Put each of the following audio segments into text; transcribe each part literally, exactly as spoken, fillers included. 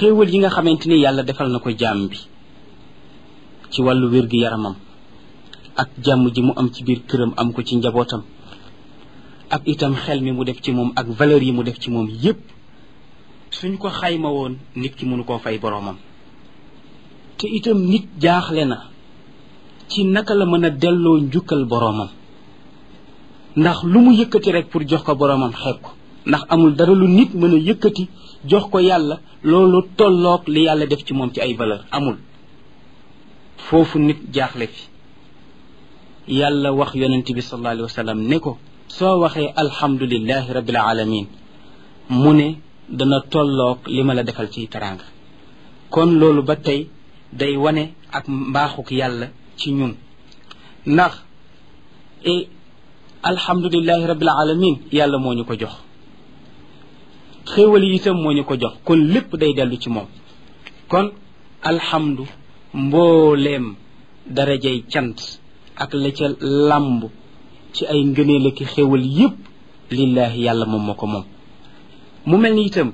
xéewal yi nga xamante ni yàlla defal na ko jaam bi ci wàllu wér-gi-yaramam ak jàmm ji mu am ci biir këram am ko ci njabootam ak itam xel mi mu def ci moom ak valeur yi mu def ci moom yépp suñ ko xayma woon nit ki mënu koo fay boroomam te itam nit jaaxle na ci naka la mën a delloo njukkal boroomam ndax lu mu yëkkati rek pour jox ko boroomam xeeb ko ndax amul dara lu nit mën a yëkkati jox ko yàlla loolu tolloog li yàlla def ci moom ci ay valeur amul foofu nit jaaxle fi yàlla wax yonent bi sallallahu alayhi wa sallam ne ko soo waxee alhamdulillahi rabbil alamin mu ne dana tolloog li ma la defal ci teraanga kon loolu ba tey day wane ak mbaaxuk yàlla ci ñun ndax e alhamdulillahi rabbil alamin yàlla moo ñu ko jox xéewal yi itam moo ñu ko jox kon lépp day dellu ci moom kon alhamdu mbooleem darajay cant ak la ca làmb ci ay ngëneel ak xéewal yépp lillahi yàlla moom moo ko moom mu mel ni itam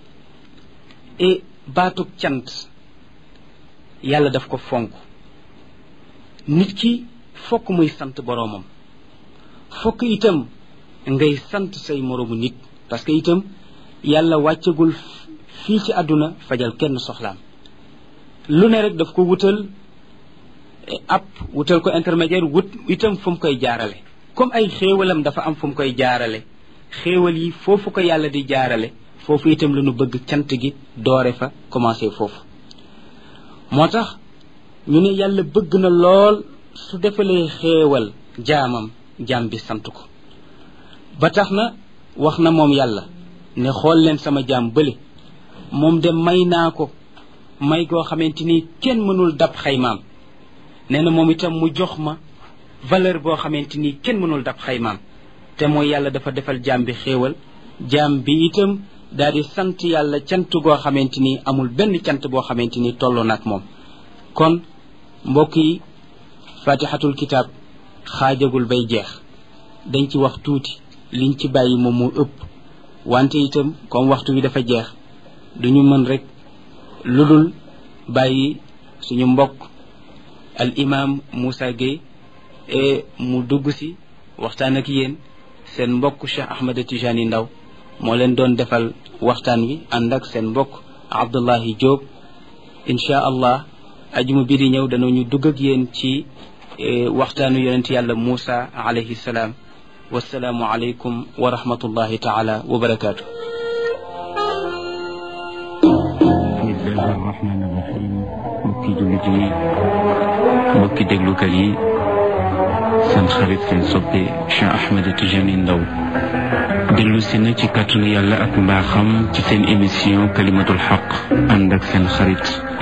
e baatug cant yàlla daf ko fonk nit ki fokk muy sant boroomam fokk itam ngay sant say moroomu nit parce que itam yàlla wàccagul fii ci àdduna fajal kenn soxlaam lu ne rek daf ko wutal ab wutal ko intermédiaire wut itam fu mu koy jaarale comme ay xéewalam dafa am fu mu koy jaarale xéewal yi foofu ko yàlla di jaarale foofu itam la ñu bëgg cant gi doore fa commencé foofu moo tax ñu ne yàlla bëgg na lool su defalee xéewal jaamam jaam bi sant ko ba tax na wax na moom yàlla ne xool leen sama jaam bële moom de may naa ko may goo xamante ni kenn mënul dab xaymaam nee na moom itam mu jox ma valeur boo xamante ni kenn mënul dab xaymaam te mooy yàlla dafa defal jaam bi xéewal jaam bi itam daal di sant yàlla cant goo xamante ni amul benn cant boo xamante ni tolloo na ak moom kon mbokk yi fatihatul kitab xaajagul bay jeex dañ ci wax tuuti liñ ci bàyyi moom moo ëpp wante itam comme waxtu wi dafa jeex duñu mën rek lu dul bàyyi suñu mbokk al imam Moussa Gueye e mu dugg si waxtaan ak yéen seen mbokk Cheikh Ahmed Tijani Ndaw moo leen doon defal waxtaan wi ànd ak seen mbokk Abdullahi Diop insha allah ajuma bi di ñëw danañu dugg ak yéen ci waxtaanu yonent yàlla Moussa alayhi salaam wassalaamu aleykum wa rahmatullahi taala wa barakaatu. bismillahi rahmani rahim mbokki jullit yi mbokki déglukat yi seen xarit seen soppe Cheikh Ahmed Tijani Ndaw dellu si na ci kàttanu yàlla ak mbaaxam ci seen émission kalimatul xaq ànd ak seen xarit